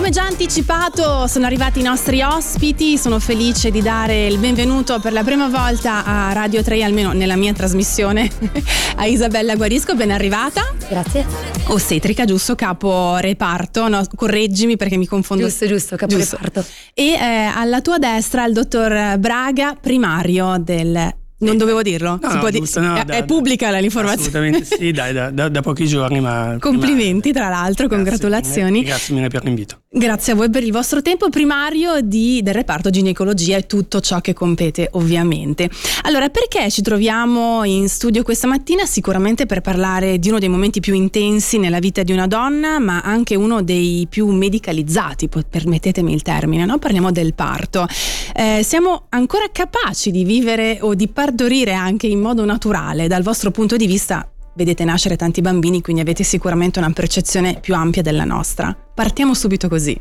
Come già anticipato, sono arrivati i nostri ospiti. Sono felice di dare il benvenuto per la prima volta a Radio 3, almeno nella mia trasmissione, a Isabella Guarisco. Ben arrivata. Grazie. Ostetrica, giusto? Capo reparto, no? Correggimi perché mi confondo. Giusto, capo reparto. E alla tua destra il dottor Braga, primario del... Non dovevo dirlo? No, giusto, no, è pubblica l'informazione. Assolutamente sì, da pochi giorni. Ma complimenti, tra l'altro, congratulazioni. Grazie mille per l'invito. Grazie a voi per il vostro tempo. Primario del reparto ginecologia e tutto ciò che compete, ovviamente. Allora, perché ci troviamo in studio questa mattina? Sicuramente per parlare di uno dei momenti più intensi nella vita di una donna, ma anche uno dei più medicalizzati, permettetemi il termine, no? Parliamo del parto. Siamo ancora capaci di vivere o di partorire anche in modo naturale? Dal vostro punto di vista vedete nascere tanti bambini, quindi avete sicuramente una percezione più ampia della nostra. Partiamo subito così.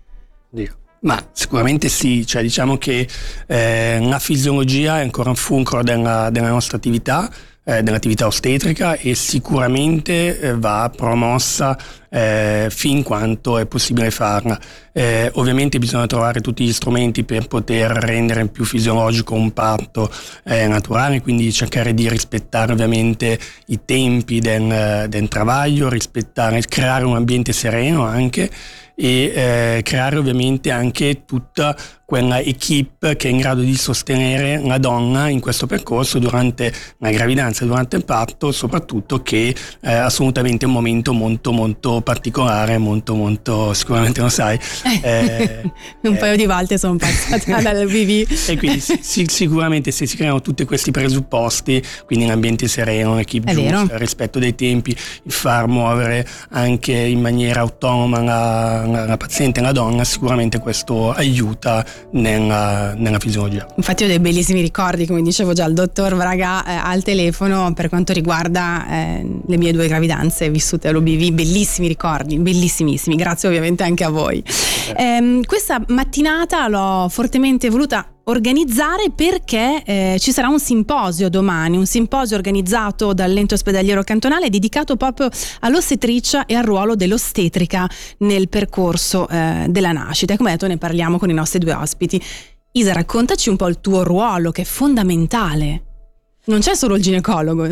Ma sicuramente sì, cioè diciamo che la fisiologia è ancora un fulcro della nostra attività, dell'attività ostetrica, e sicuramente va promossa fin quanto è possibile farla. Ovviamente bisogna trovare tutti gli strumenti per poter rendere più fisiologico un parto naturale, quindi cercare di rispettare ovviamente i tempi del travaglio, creare un ambiente sereno anche, e creare ovviamente anche tutta quella equipe che è in grado di sostenere la donna in questo percorso durante la gravidanza, durante il parto, soprattutto, che è assolutamente un momento molto molto particolare, molto sicuramente lo sai. Un paio di volte sono passata dal BV. E quindi sicuramente se si creano tutti questi presupposti, quindi l'ambiente sereno, l'equipe giusta, il rispetto dei tempi, il far muovere anche in maniera autonoma la paziente, la donna, sicuramente questo aiuta nella fisiologia. Infatti ho dei bellissimi ricordi, come dicevo già al dottor Braga al telefono, per quanto riguarda le mie 2 gravidanze vissute all'OBV. Bellissimi ricordi, bellissimissimi, grazie ovviamente anche a voi. Questa mattinata l'ho fortemente voluta organizzare perché ci sarà un simposio domani, un simposio organizzato dall'ente ospedaliero cantonale dedicato proprio all'ostetricia e al ruolo dell'ostetrica nel percorso della nascita. E come detto, ne parliamo con i nostri 2 ospiti. Isa, raccontaci un po' il tuo ruolo, che è fondamentale. Non c'è solo il ginecologo.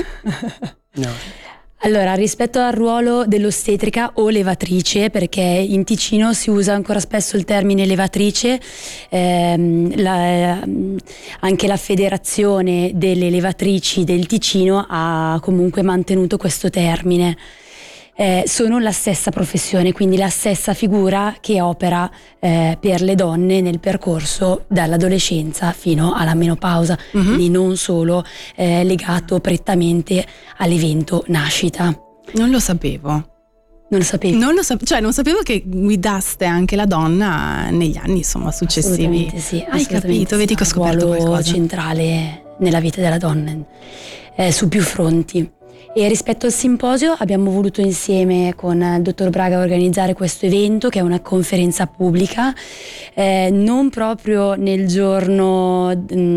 No. Allora, rispetto al ruolo dell'ostetrica o levatrice, perché in Ticino si usa ancora spesso il termine levatrice, anche la federazione delle levatrici del Ticino ha comunque mantenuto questo termine. Sono la stessa professione, quindi la stessa figura che opera per le donne nel percorso dall'adolescenza fino alla menopausa, quindi non solo legato prettamente all'evento nascita. Non lo sapevo. Non lo sapevi? Non sapevo che guidaste anche la donna negli anni, insomma, successivi. Assolutamente sì. Hai capito? Vedi che ho scoperto qualcosa. Un ruolo qualcosa centrale nella vita della donna, su più fronti. E rispetto al simposio abbiamo voluto insieme con il dottor Braga organizzare questo evento, che è una conferenza pubblica, non proprio nel giorno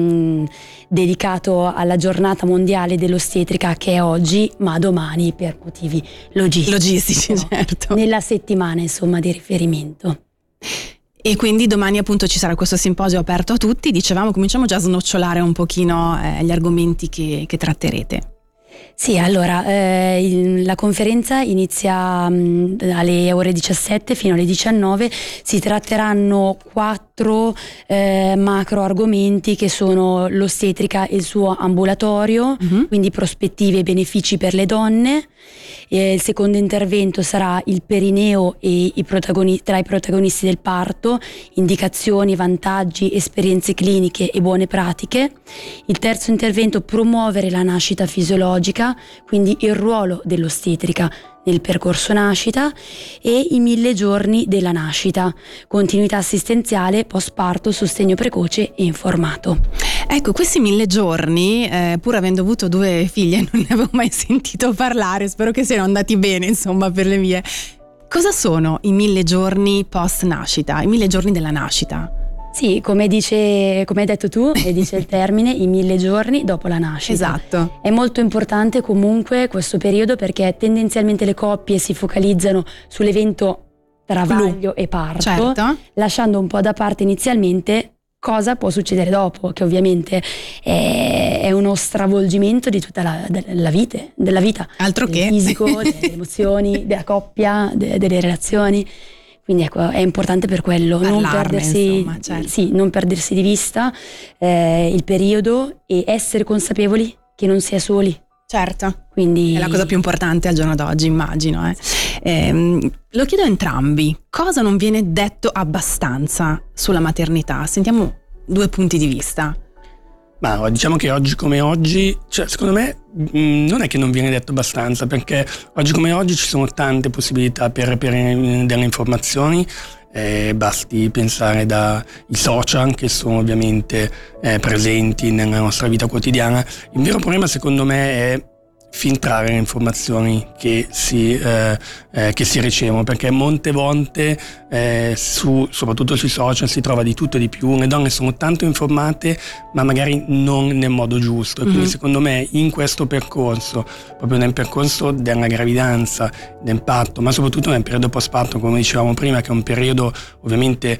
dedicato alla giornata mondiale dell'ostetrica, che è oggi, ma domani per motivi logistici, certo. Nella settimana, insomma, di riferimento. E quindi domani appunto ci sarà questo simposio aperto a tutti. Dicevamo, cominciamo già a snocciolare un pochino gli argomenti che tratterete. Sì, allora la conferenza inizia alle ore 17 fino alle 19. Si tratteranno 4 macro argomenti, che sono l'ostetrica e il suo ambulatorio, quindi prospettive e benefici per le donne. Il secondo intervento sarà il perineo e tra i protagonisti del parto, indicazioni, vantaggi, esperienze cliniche e buone pratiche. Il terzo intervento, promuovere la nascita fisiologica, quindi il ruolo dell'ostetrica nel percorso nascita, e i 1000 giorni della nascita, continuità assistenziale, postparto, sostegno precoce e informato. Ecco, questi 1000 giorni, pur avendo avuto 2 figlie, non ne avevo mai sentito parlare, spero che siano andati bene, insomma, per le mie. Cosa sono i 1000 giorni post nascita, i 1000 giorni della nascita? Sì, come hai detto tu, e dice il termine, i 1000 giorni dopo la nascita. Esatto. È molto importante comunque questo periodo, perché tendenzialmente le coppie si focalizzano sull'evento travaglio e parto, certo, lasciando un po' da parte inizialmente cosa può succedere dopo, che ovviamente è uno stravolgimento di tutta la vita, altro del che fisico, delle emozioni, della coppia, delle relazioni. Quindi ecco, è importante per quello non perdersi, insomma, certo. sì, non perdersi di vista il periodo e essere consapevoli che non si è soli. Certo, Quindi è la cosa più importante al giorno d'oggi, immagino. Lo chiedo a entrambi, cosa non viene detto abbastanza sulla maternità? Sentiamo 2 punti di vista. Ma diciamo che oggi come oggi, cioè, secondo me non è che non viene detto abbastanza, perché oggi come oggi ci sono tante possibilità per reperire delle informazioni. Basti pensare dai social, che sono ovviamente presenti nella nostra vita quotidiana. Il vero problema secondo me è filtrare le informazioni che si ricevono, perché molte volte soprattutto sui social si trova di tutto e di più. Le donne sono tanto informate ma magari non nel modo giusto, e quindi secondo me in questo percorso, proprio nel percorso della gravidanza, del parto, ma soprattutto nel periodo post-parto, come dicevamo prima, che è un periodo ovviamente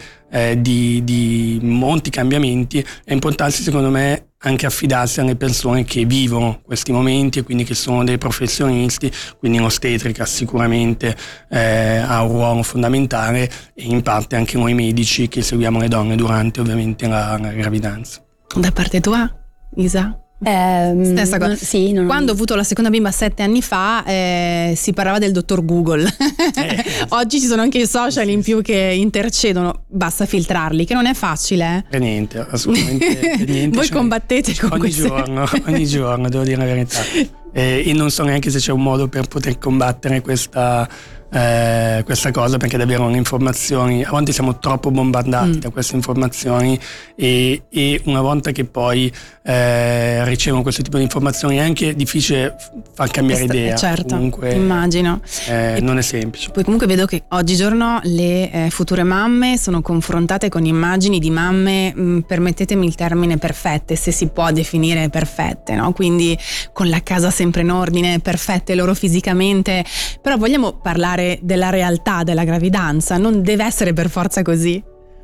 di molti cambiamenti, è importante secondo me anche affidarsi alle persone che vivono questi momenti e quindi che sono dei professionisti. Quindi l'ostetrica sicuramente ha un ruolo fondamentale, e in parte anche noi medici che seguiamo le donne durante ovviamente la gravidanza. Da parte tua, Isa? Stessa cosa. Sì, Quando ho avuto la seconda bimba 7 anni fa si parlava del dottor Google. Oggi ci sono anche i social in più che intercedono, basta filtrarli, che non è facile. Per niente, assolutamente per niente. Voi combattete con ogni giorno, devo dire la verità. E non so neanche se c'è un modo per poter combattere questa cosa, perché davvero le informazioni, a volte siamo troppo bombardati da queste informazioni, e una volta che poi ricevono questo tipo di informazioni è anche difficile far cambiare idea. Certo, comunque, immagino. Non è semplice. Poi comunque vedo che oggigiorno le future mamme sono confrontate con immagini di mamme, permettetemi il termine, perfette, se si può definire perfette, no? Quindi con la casa sempre in ordine, perfette loro fisicamente. Però vogliamo parlare della realtà della gravidanza, non deve essere per forza così,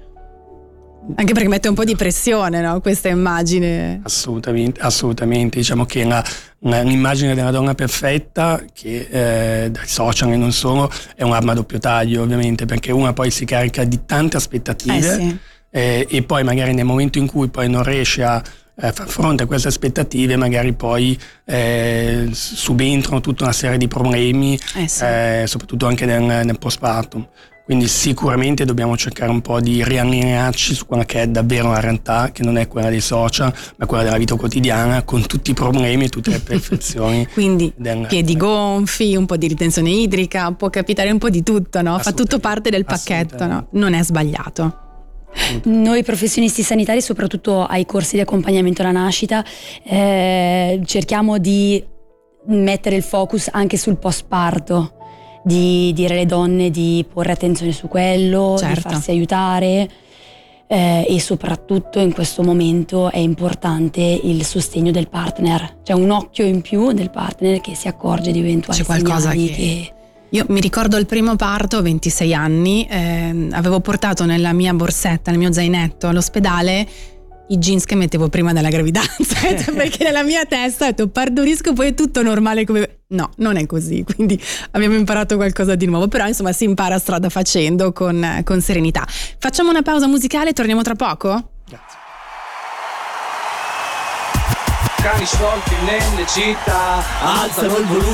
anche perché mette un po' di pressione, no? Questa immagine. Assolutamente, diciamo che l'immagine della donna perfetta, che dai social e non solo, è un'arma a doppio taglio ovviamente, perché una poi si carica di tante aspettative, sì. E poi magari nel momento in cui poi non riesce a far fronte a queste aspettative, magari poi subentrano tutta una serie di problemi, Sì. Soprattutto anche nel postpartum. Quindi sicuramente dobbiamo cercare un po' di riallinearci su quella che è davvero la realtà, che non è quella dei social, ma quella della vita quotidiana, con tutti i problemi e tutte le perfezioni. Quindi piedi gonfi, un po' di ritenzione idrica, può capitare un po' di tutto, no? Fa tutto parte del pacchetto, no? Non è sbagliato. Noi professionisti sanitari, soprattutto ai corsi di accompagnamento alla nascita, cerchiamo di mettere il focus anche sul postparto, di dire alle donne di porre attenzione su quello, certo, di farsi aiutare, e soprattutto in questo momento è importante il sostegno del partner, cioè un occhio in più del partner che si accorge di eventuali segnali che... Io mi ricordo il primo parto, 26 anni, avevo portato nella mia borsetta, nel mio zainetto all'ospedale, i jeans che mettevo prima della gravidanza, perché nella mia testa ho detto partorisco, poi è tutto normale come... No, non è così, quindi abbiamo imparato qualcosa di nuovo, però insomma si impara strada facendo con serenità. Facciamo una pausa musicale, torniamo tra poco? Grazie. Cani sciolti nelle città, alzano il volume.